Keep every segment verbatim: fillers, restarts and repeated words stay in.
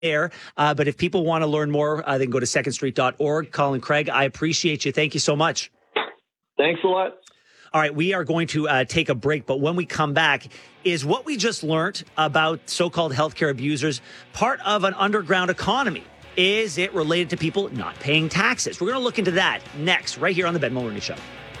There, uh, but if people want to learn more, uh, they can go to second street dot org. Colin Craig, I appreciate you. Thank you so much. Thanks a lot. All right, we are going to uh, take a break, but when we come back, is what we just learned about so-called healthcare abusers part of an underground economy? Is it related to people not paying taxes? We're going to look into that next, right here on the Ben Mulroney Show.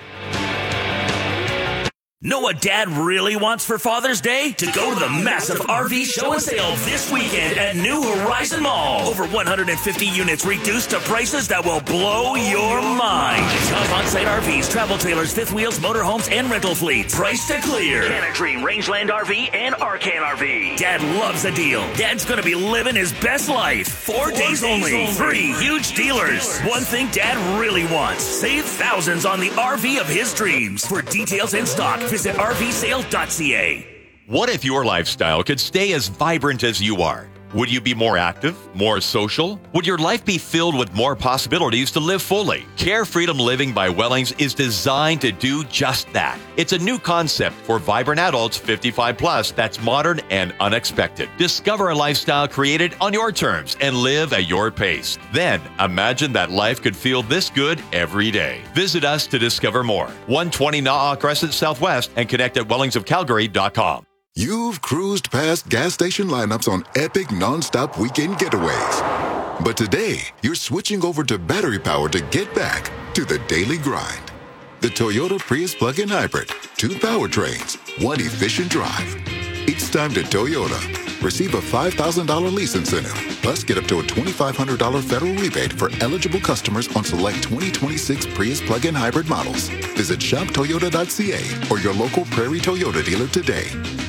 Know what Dad really wants for Father's Day? To go to the massive R V show and sale this weekend at New Horizon Mall. Over one hundred fifty units reduced to prices that will blow your mind. Shop on-site R Vs, travel trailers, fifth wheels, motorhomes, and rental fleets. Price to clear. Canada Dream, Rangeland R V, and Arcan R V. Dad loves a deal. Dad's going to be living his best life. Four, Four days, days only. only. Three huge dealers. One thing Dad really wants. Save thousands on the R V of his dreams. For details and stock, visit R V sale dot c a. What if your lifestyle could stay as vibrant as you are? Would you be more active, more social? Would your life be filled with more possibilities to live fully? Care Freedom Living by Wellings is designed to do just that. It's a new concept for vibrant adults fifty-five plus that's modern and unexpected. Discover a lifestyle created on your terms and live at your pace. Then imagine that life could feel this good every day. Visit us to discover more. one twenty Na'a Crescent Southwest and connect at wellings of calgary dot com. You've cruised past gas station lineups on epic non-stop weekend getaways. But today, you're switching over to battery power to get back to the daily grind. The Toyota Prius plug-in hybrid. Two powertrains, one efficient drive. It's time to Toyota. Receive a five thousand dollars lease incentive. Plus, get up to a twenty-five hundred dollars federal rebate for eligible customers on select twenty twenty-six Prius plug-in hybrid models. Visit shop toyota dot c a or your local Prairie Toyota dealer today.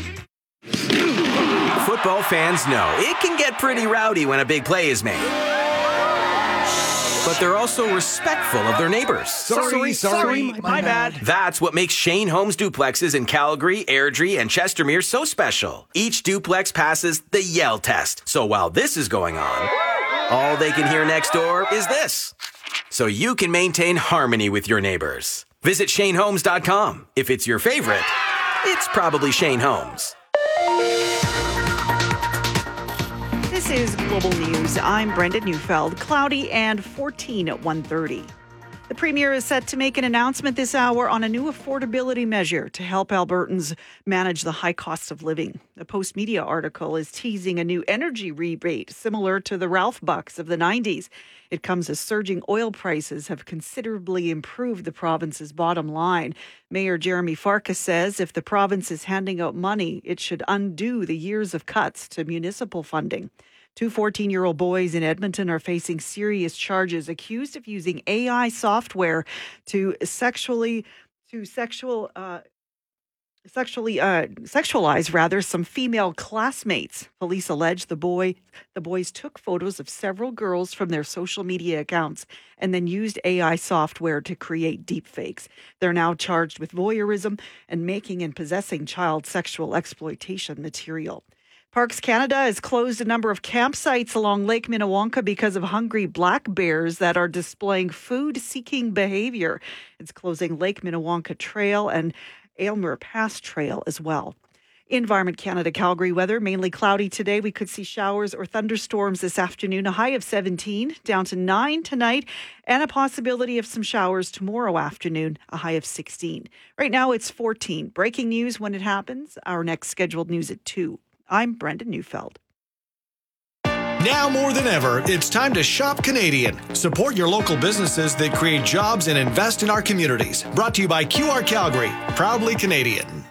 Football fans know it can get pretty rowdy when a big play is made. But they're also respectful of their neighbors. Sorry, sorry, sorry my, my bad. That's what makes Shane Homes duplexes in Calgary, Airdrie, and Chestermere so special. Each duplex passes the yell test. So while this is going on, all they can hear next door is this. So you can maintain harmony with your neighbors. Visit shane homes dot com. If it's your favorite, it's probably Shane Homes. This is Global News. I'm Brenda Neufeld. Cloudy and fourteen at one thirty. The Premier is set to make an announcement this hour on a new affordability measure to help Albertans manage the high costs of living. A Post Media article is teasing a new energy rebate similar to the Ralph Bucks of the nineties. It comes as surging oil prices have considerably improved the province's bottom line. Mayor Jeremy Farkas says if the province is handing out money, it should undo the years of cuts to municipal funding. Two fourteen-year-old boys in Edmonton are facing serious charges accused of using A I software to sexually to sexual uh, sexually uh, sexualize rather some female classmates. Police allege the boy the boys took photos of several girls from their social media accounts and then used A I software to create deepfakes. They're now charged with voyeurism and making and possessing child sexual exploitation material. Parks Canada has closed a number of campsites along Lake Minnewanka because of hungry black bears that are displaying food-seeking behavior. It's closing Lake Minnewanka Trail and Aylmer Pass Trail as well. Environment Canada Calgary weather, mainly cloudy today. We could see showers or thunderstorms this afternoon, a high of seventeen, down to nine tonight, and a possibility of some showers tomorrow afternoon, a high of sixteen. Right now it's fourteen. Breaking news when it happens. Our next scheduled news at two. I'm Brenda Neufeld. Now more than ever, it's time to shop Canadian. Support your local businesses that create jobs and invest in our communities. Brought to you by Q R Calgary, proudly Canadian.